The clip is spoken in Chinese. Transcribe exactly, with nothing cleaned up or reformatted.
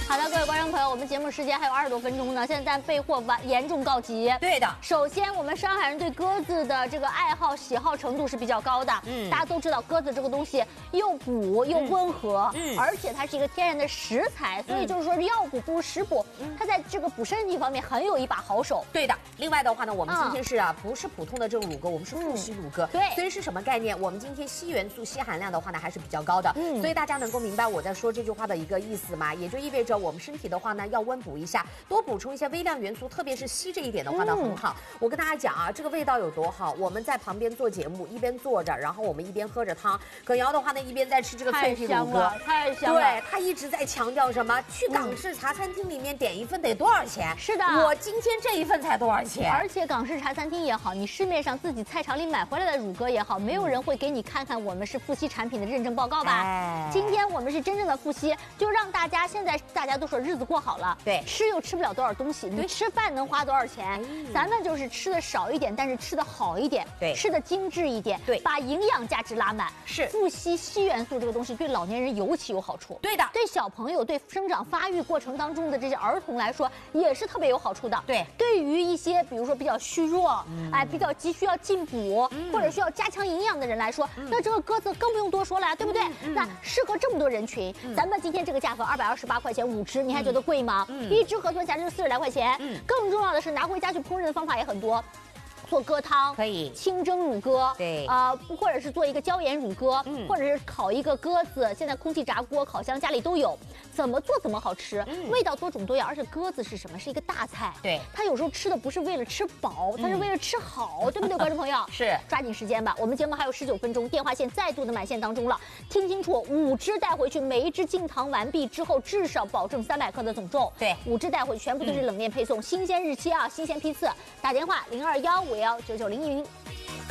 好的，各位观众朋友，我们节目时间还有二十多分钟呢，现在备货完严重告急。 对的， 首先我们上海人对鸽子的这个爱好喜好程度是比较高的。嗯，大家都知道鸽子这个东西又补又温和，嗯，而且它是一个天然的食材，所以就是说药补不如食补，嗯、它在这个补身体方面很有一把好手。 对的。另外的话呢，我们今天是啊，不是普通的这种乳鸽，我们是富硒乳鸽。 对， 所以是什么概念？我们今天硒元素、硒含量的话呢，还是比较高的。嗯，所以大家能够明白我在说这句话的一个意思吗？也就意味着我们身体的话呢，要温补一下，多补充一些微量元素，特别是硒这一点的话呢，很好。我跟大家讲啊，这个味道有多好。我们在旁边做节目，一边坐着，然后我们一边喝着汤。葛瑶的话呢，一边在吃这个脆皮乳鸽， 太香了。 对，他一直在强调什么？去港式茶餐厅里面点一份得多少钱？ 是的， 我今天这一份才多少钱？ 而且港式茶餐厅也好，你市面上自己菜场里买回来的乳鸽也好，没有人会给你看看我们是富硒产品的认证报告吧？哎，今天我们是真正的富硒，就让大家现在大家都说日子过好了， 对， 吃又吃不了多少东西，你吃饭能花多少钱？咱们就是吃的少一点，但是吃的好一点， 对， 吃的精致一点， 对， 把营养价值拉满。 是富硒硒元素这个东西对老年人尤其有好处， 对的， 对小朋友、对生长发育过程当中的这些儿童来说也是特别有好处的。 对， 对于一些比如说比较虚弱，嗯、哎，比较急需要进补、嗯、或者需要加强营养的人来说，嗯、那这个鸽子更不用多说了，对不对？嗯、那适合这么多人群，嗯、咱们今天这个价格二百二十八块钱五只，你还觉得贵吗？嗯、一只合算下来就四十来块钱。嗯、更重要的是拿回家去烹饪的方法也很多。做鸽汤可以， 清蒸乳鸽， 对， 啊、呃，或者是做一个椒盐乳鸽，嗯，或者是烤一个鸽子，现在空气炸锅、烤箱家里都有，怎么做怎么好吃，嗯、味道多种多样，而且鸽子是什么？是一个大菜， 对， 它有时候吃的不是为了吃饱，它是为了吃好，嗯、对不对，观众朋友？ 是， 抓紧时间吧，我们节目还有十九分钟，电话线再度的满线当中了，听清楚，五只带回去，每一只进糖完毕之后，至少保证三百克的总重， 对， 五只带回去，全部都是冷链配送，嗯、新鲜日期啊，新鲜批次，打电话零二幺五幺九九零零。